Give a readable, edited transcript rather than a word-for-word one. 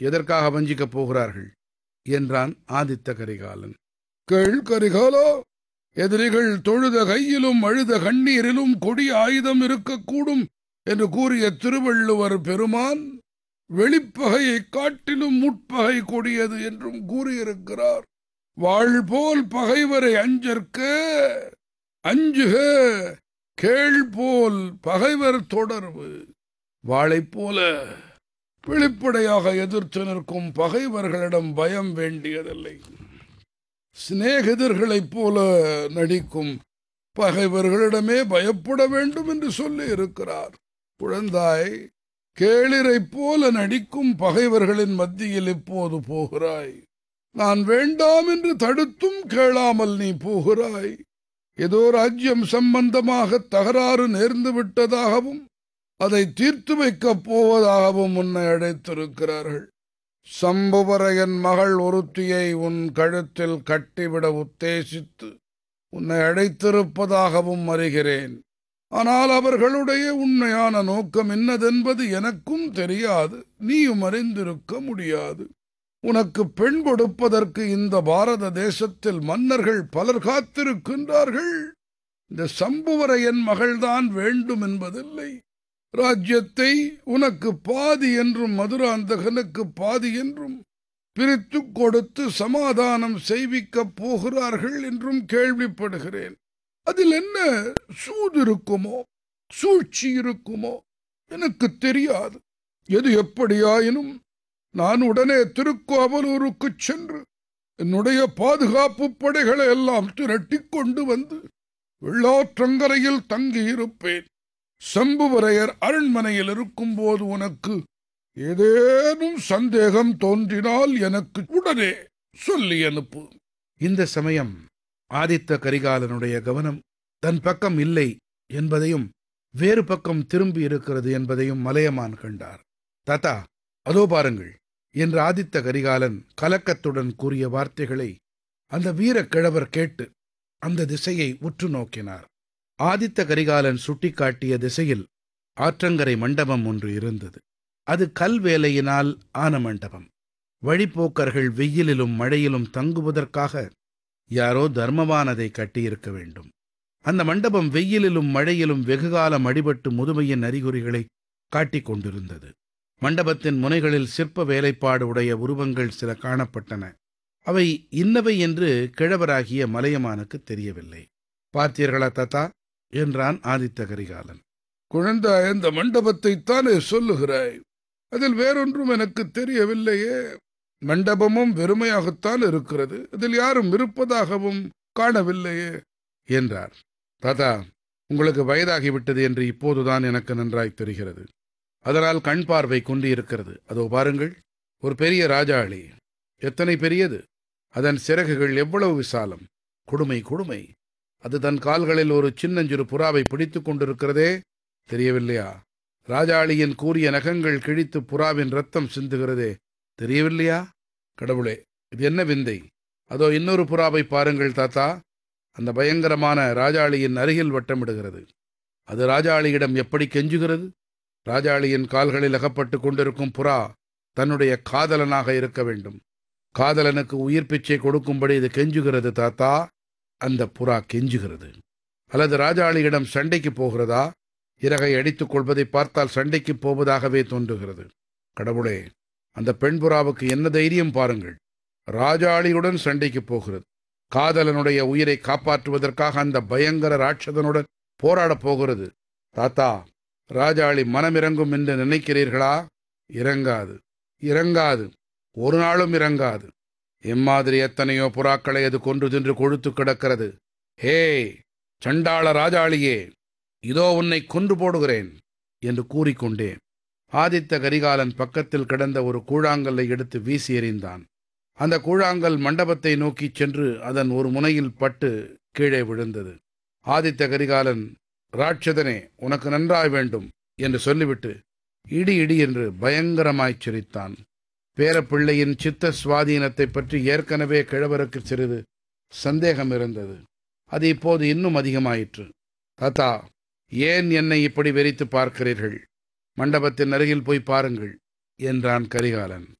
எதற்காக வஞ்சிக்கப் போகிறார்கள் என்றான் ஆதித்த கரிகாலன். கேள் கரிகாலா, எதிரிகள் தொழுத கையிலும் அழுத கண்ணீரிலும் கொடிய ஆயுதம் இருக்கக்கூடும் என்று கூறிய திருவள்ளுவர் பெருமான் வெளிப்பகையை காட்டிலும் முட்பகை கொடியது என்றும் கூறியிருக்கிறார். வாழ் போல் பகைவரை அஞ்சற்க அஞ்சுக, கேள் போல் பகைவர் தொடர்பு. வாளைப் போல வெளிப்படையாக எதிர்த்து நிற்கும் பகைவர்களிடம் பயம் வேண்டியதில்லை. சிநேகிதர்களைப் போல நடிக்கும் பகைவர்களிடமே பயப்பட வேண்டும் என்று சொல்லி இருக்கிறார். குழந்தாய், கேளிரைப் போல நடிக்கும் பகைவர்களின் மத்தியில் இப்போது போகிறாய். நான் வேண்டாம் என்று தடுத்தும் கேளாமல் நீ போகிறாய். ஏதோ ராஜ்யம் சம்பந்தமாக தகராறு நேர்ந்து விட்டதாகவும் அதை தீர்த்து வைக்கப் போவதாகவும் உன்னை அழைத்திருக்கிறார்கள். சம்புவரையன் மகள் ஒருத்தியை உன் கழுத்தில் கட்டிவிட உத்தேசித்து உன்னை அழைத்திருப்பதாகவும் அறிகிறேன். ஆனால் அவர்களுடைய உண்மையான நோக்கம் என்னதென்பது எனக்கும் தெரியாது, நீயும் அறிந்திருக்க முடியாது. உனக்கு பெண் கொடுப்பதற்கு இந்த பாரத தேசத்தில் மன்னர்கள் பலர் காத்திருக்கின்றார்கள். இந்த சம்புவரையன் மகள்தான் வேண்டும் என்பதில்லை. ராஜ்யத்தை உனக்கு பாதி என்றும் மதுராந்தகனுக்கு பாதி என்றும் பிரித்து கொடுத்து சமாதானம் செய்விக்கப் போகிறார்கள் என்றும் கேள்விப்படுகிறேன். அதில் என்ன சூது இருக்குமோ சூழ்ச்சி இருக்குமோ எனக்கு தெரியாது. எது எப்படியாயினும் நான் உடனே திருக்கோவலூருக்கு சென்று என்னுடைய பாதுகாப்பு படைகளை எல்லாம் திரட்டி கொண்டு வந்து வெள்ளாற்றங்கரையில் தங்கியிருப்பேன். சம்புவரையர் அரண்மனையில் இருக்கும் போது உனக்கு ஏதேனும் சந்தேகம் தோன்றினால் எனக்கு உடனே சொல்லி அனுப்பு. இந்த சமயம் ஆதித்த கரிகாலனுடைய கவனம் தன் பக்கம் இல்லை என்பதையும் வேறு பக்கம் திரும்பி இருக்கிறது என்பதையும் மலையமான் கண்டார். தாத்தா, அதோ பாருங்கள் என்று ஆதித்த கரிகாலன் கலக்கத்துடன் கூறிய வார்த்தைகளை அந்த வீரக்கிழவர் கேட்டு அந்த திசையை உற்று நோக்கினார். ஆதித்த கரிகாலன் சுட்டிக்காட்டிய திசையில் ஆற்றங்கரை மண்டபம் ஒன்று இருந்தது. அது கல் வேலையினால் ஆன மண்டபம். வழிப்போக்கர்கள் வெயிலிலும் மழையிலும் தங்குவதற்காக யாரோ தர்மவானதை கட்டியிருக்க வேண்டும். அந்த மண்டபம் வெயிலிலும் மழையிலும் வெகுகாலம் அடிபட்டு முதுமையின் அறிகுறிகளை காட்டிக் கொண்டிருந்தது. மண்டபத்தின் முனைகளில் சிற்ப வேலைப்பாடு உடைய உருவங்கள் சில காணப்பட்டன. அவை இன்னவை என்று கிழவராகிய மலையமானுக்கு தெரியவில்லை. பார்த்தீர்களா தாத்தா என்றான் ஆதித்த கரிகாலன். குழந்தாய், இந்த மண்டபத்தைத்தானே சொல்லுகிறாய்? அதில் வேறொன்றும் எனக்கு தெரியவில்லையே. மண்டபமும் வெறுமையாகத்தான் இருக்கிறது. அதில் யாரும் இருப்பதாகவும் காணவில்லையே என்றார். தாத்தா, உங்களுக்கு வயதாகிவிட்டது என்று இப்போதுதான் எனக்கு நன்றாய் தெரிகிறது. அதனால் கண் பார்வை குன்றியிருக்கிறது. அதோ பாருங்கள், ஒரு பெரிய ராஜாளி. எத்தனை பெரியது! அதன் சிறகுகள் எவ்வளவு விசாலம்! கொடுமை கொடுமை! அது தன் கால்களில் ஒரு சின்னஞ்சிறு புறாவை பிடித்துக் கொண்டிருக்கிறதே, தெரியவில்லையா? ராஜாளியின் கூரிய நகங்கள் கிழித்து புறாவின் ரத்தம் சிந்துகிறதே, தெரியவில்லையா? கடவுளே, இது என்ன விந்தை! அதோ இன்னொரு புறாவை பாருங்கள் தாத்தா. அந்த பயங்கரமான ராஜாளியின் அருகில் வட்டமிடுகிறது. அது ராஜாளியிடம் எப்படி கெஞ்சுகிறது! ராஜாளியின் கால்களில் அகப்பட்டு கொண்டிருக்கும் புறா தன்னுடைய காதலனாக இருக்க வேண்டும். காதலனுக்கு உயிர் பிச்சை கொடுக்கும்படி இது கெஞ்சுகிறது தாத்தா. அந்த புறா கெஞ்சுகிறது. அல்லது ராஜாளியிடம் சண்டைக்கு போகிறதா? இறகை அடித்துக் கொள்வதை பார்த்தால் சண்டைக்கு போவதாகவே தோன்றுகிறது. கடவுளே, அந்த பெண் புறாவுக்கு என்ன தைரியம் பாருங்கள்! ராஜாளியுடன் சண்டைக்கு போகிறது. காதலனுடைய உயிரை காப்பாற்றுவதற்காக அந்த பயங்கர ராட்சதனுடன் போராடப் போகிறது. தாத்தா, ராஜாளி மனமிறங்கும் என்று நினைக்கிறீர்களா? இறங்காது, இறங்காது, ஒரு நாளும் இறங்காது. எம்மாதிரி எத்தனையோ புறாக்களை அது கொன்று தின்று கொழுத்து கிடக்கிறது. ஹே சண்டாள ராஜாளியே, இதோ உன்னை கொன்று போடுகிறேன் என்று கூறிக்கொண்டே ஆதித்த கரிகாலன் பக்கத்தில் கிடந்த ஒரு கூழாங்கல்லை எடுத்து வீசி எறிந்தான். அந்த கூழாங்கல் மண்டபத்தை நோக்கிச் சென்று அதன் ஒரு முனையில் பட்டு கீழே விழுந்தது. ஆதித்த கரிகாலன், ராட்சதனே, உனக்கு நன்றாய் வேண்டும் என்று சொல்லிவிட்டு இடி இடி என்று பயங்கரமாய்ச் சிரித்தான். பேரப்பிள்ளையின் சித்த சுவாதீனத்தை பற்றி ஏற்கனவே கிழவருக்கு சிறிது சந்தேகம் இருந்தது. அது இப்போது இன்னும் அதிகமாயிற்று. தாத்தா, ஏன் என்னை இப்படி வெறித்து பார்க்கிறீர்கள்? மண்டபத்தின் அருகில் போய் பாருங்கள் என்றான் கரிகாலன்.